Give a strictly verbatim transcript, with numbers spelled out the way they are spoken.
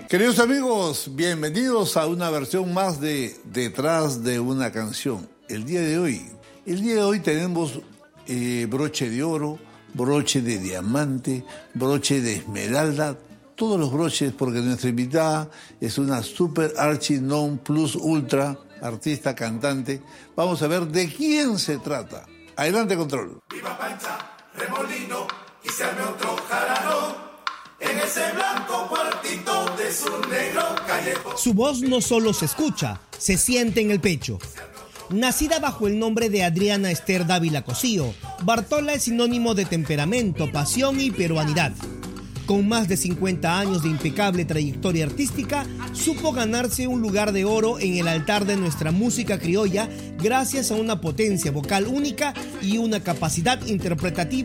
Queridos amigos, bienvenidos a una versión más de Detrás de una canción. El día de hoy, el día de hoy tenemos eh, broche de oro, broche de diamante, broche de esmeralda, todos los broches, porque nuestra invitada es una super archi non plus ultra artista cantante. Vamos a ver de quién se trata. Adelante, control. Viva Pancha, remolino, y se arme otro jarano en ese blanco cuartito de su negro callejón. Su voz no solo se escucha, se siente en el pecho. Nacida bajo el nombre de Adriana Esther Dávila Cosío, Bartola es sinónimo de temperamento, pasión y peruanidad. Con más de cincuenta años de impecable trayectoria artística, supo ganarse un lugar de oro en el altar de nuestra música criolla gracias a una potencia vocal única y una capacidad interpretativa